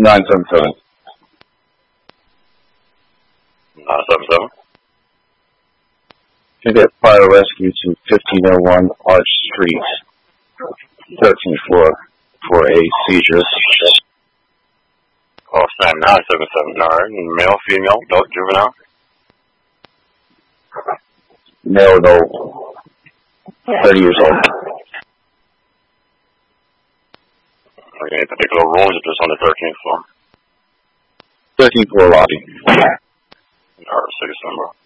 977. 977. Can get fire rescue to 1501 Arch Street, 13th floor, for a seizure. Call Sam 977. Alright. Male, female, adult, juvenile? Male adult, 30 years old. Any particular rooms or just on the 13th floor? 13th floor lobby. Alright, 6 number.